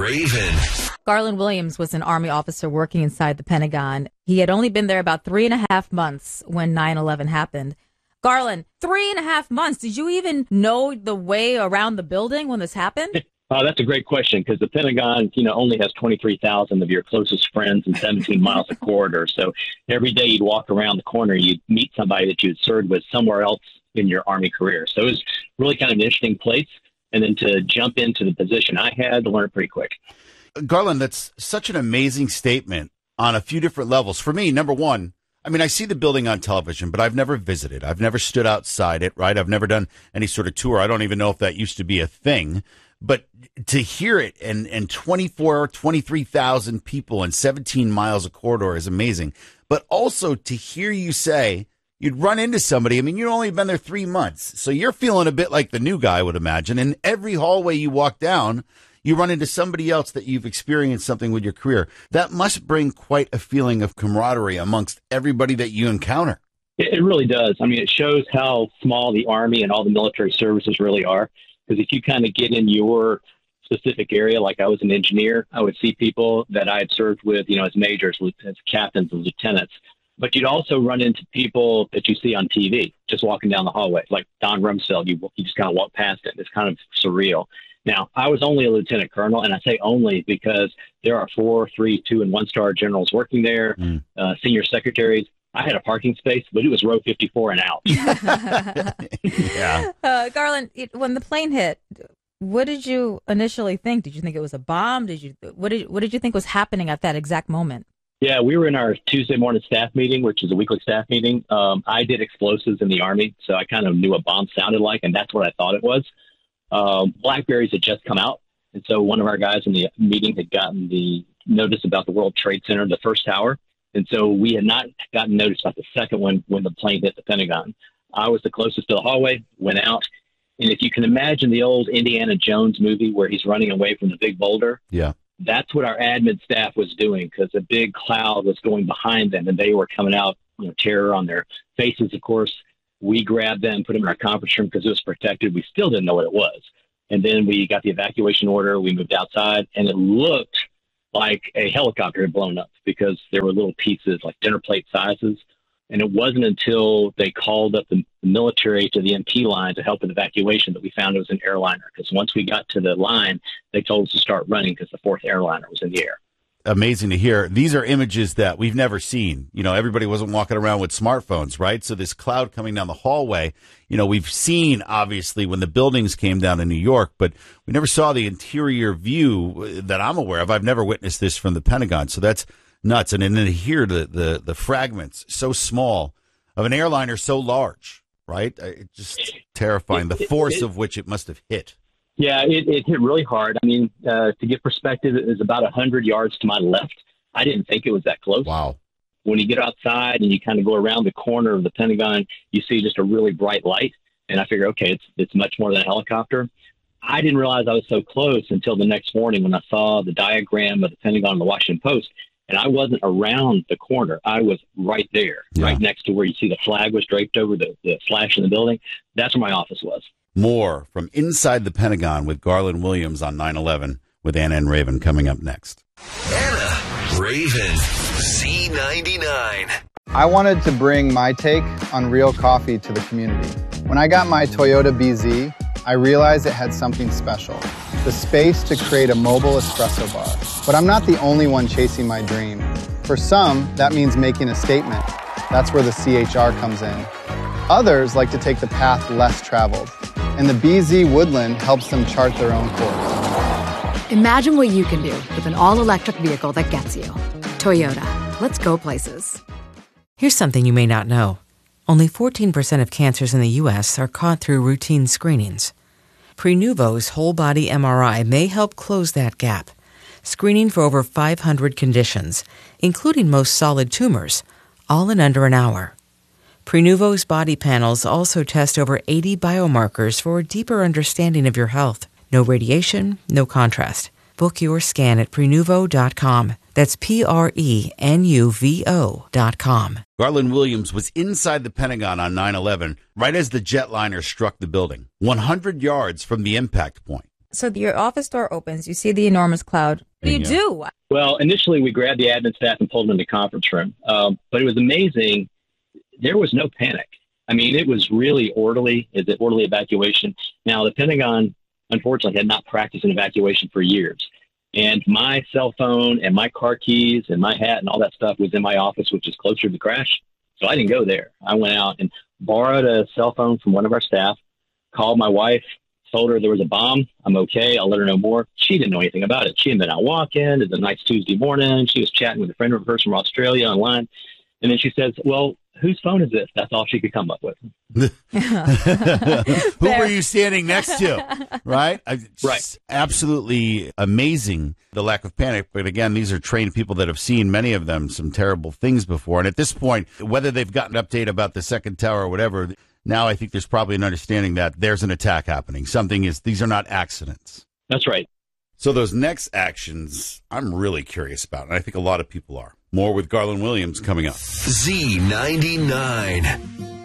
Raven. Garland Williams was an Army officer working inside the Pentagon. He had only been there about 3.5 months when 9/11 happened. Garland, 3.5 months. Did you even know the way around the building when this happened? That's a great question because the Pentagon, only has 23,000 of your closest friends and 17 miles of corridor. So every day you'd walk around the corner, you'd meet somebody that you'd served with somewhere else in your Army career. So it was really kind of an interesting place. And then to jump into the position I had to learn it pretty quick. Garland, that's such an amazing statement on a few different levels. For me, number one, I see the building on television, but I've never visited. I've never stood outside it, right? I've never done any sort of tour. I don't even know if that used to be a thing. But to hear it and 23,000 people and 17 miles of corridor is amazing. But also to hear you say you'd run into somebody. You'd only been there 3 months. So you're feeling a bit like the new guy, I would imagine. And every hallway you walk down, you run into somebody else that you've experienced something with your career. That must bring quite a feeling of camaraderie amongst everybody that you encounter. It really does. It shows how small the Army and all the military services really are. Because if you kind of get in your specific area, like I was an engineer, I would see people that I had served with, as majors, as captains, and lieutenants. But you'd also run into people that you see on TV just walking down the hallway, like Don Rumsfeld. You just kind of walk past it. It's kind of surreal. Now, I was only a lieutenant colonel, and I say only because there are 4, 3, 2, and 1-star generals working there, senior secretaries. I had a parking space, but it was row 54 and out. Yeah. Garland, when the plane hit, what did you initially think? Did you think it was a bomb? What did you think was happening at that exact moment? Yeah, we were in our Tuesday morning staff meeting, which is a weekly staff meeting. I did explosives in the Army, so I kind of knew a bomb sounded like, and that's what I thought it was. Blackberries had just come out, and so one of our guys in the meeting had gotten the notice about the World Trade Center, the first tower. And so we had not gotten notice about the second one when the plane hit the Pentagon. I was the closest to the hallway, went out. And if you can imagine the old Indiana Jones movie where he's running away from the big boulder, yeah, that's what our admin staff was doing because a big cloud was going behind them and they were coming out, terror on their faces, of course. We grabbed them, put them in our conference room because it was protected. We still didn't know what it was. And then we got the evacuation order. We moved outside and it looked like a helicopter had blown up because there were little pieces like dinner plate sizes. And it wasn't until they called up the military to the MP line to help with evacuation that we found it was an airliner. Because once we got to the line, they told us to start running because the fourth airliner was in the air. Amazing to hear. These are images that we've never seen. Everybody wasn't walking around with smartphones, right? So this cloud coming down the hallway, we've seen, obviously, when the buildings came down in New York, but we never saw the interior view that I'm aware of. I've never witnessed this from the Pentagon. So that's nuts. And then to hear the fragments so small of an airliner so large, right? It's just terrifying, the force of which it must have hit. Yeah, it hit really hard. To give perspective, it was about 100 yards to my left. I didn't think it was that close. Wow. When you get outside and you kind of go around the corner of the Pentagon, you see just a really bright light. And I figure, okay, it's much more than a helicopter. I didn't realize I was so close until the next morning when I saw the diagram of the Pentagon in the Washington Post. And I wasn't around the corner. I was right there, right next to where you see the flag was draped over the flash in the building. That's where my office was. More from Inside the Pentagon with Garland Williams on 9/11 with Anna and Raven coming up next. Anna, Raven, Z99. I wanted to bring my take on real coffee to the community. When I got my Toyota BZ, I realized it had something special, the space to create a mobile espresso bar. But I'm not the only one chasing my dream. For some, that means making a statement. That's where the CHR comes in. Others like to take the path less traveled, and the BZ Woodland helps them chart their own course. Imagine what you can do with an all-electric vehicle that gets you. Toyota. Let's go places. Here's something you may not know. Only 14% of cancers in the U.S. are caught through routine screenings. Prenuvo's whole-body MRI may help close that gap, screening for over 500 conditions, including most solid tumors, all in under an hour. Prenuvo's body panels also test over 80 biomarkers for a deeper understanding of your health. No radiation, no contrast. Book your scan at Prenuvo.com. That's Prenuvo.com. Garland Williams was inside the Pentagon on 9/11, right as the jetliner struck the building, 100 yards from the impact point. So your office door opens. You see the enormous cloud. What do you do? Well, initially we grabbed the admin staff and pulled them in the conference room. But it was amazing. There was no panic. I mean, it was really orderly. It's an orderly evacuation. Now, the Pentagon, unfortunately, had not practiced an evacuation for years. And my cell phone and my car keys and my hat and all that stuff was in my office, which is closer to the crash. So I didn't go there. I went out and borrowed a cell phone from one of our staff, called my wife, told her there was a bomb. I'm okay. I'll let her know more. She didn't know anything about it. She had been out walking. It was a nice Tuesday morning. She was chatting with a friend of hers from Australia online. And then she says, well, whose phone is this? That's all she could come up with. Who were you standing next to? Right? Right. Absolutely amazing, the lack of panic. But again, these are trained people that have seen, many of them, some terrible things before. And at this point, whether they've gotten an update about the second tower or whatever, now I think there's probably an understanding that there's an attack happening. These are not accidents. That's right. So those next actions, I'm really curious about, and I think a lot of people are. More with Garland Williams coming up. Z99.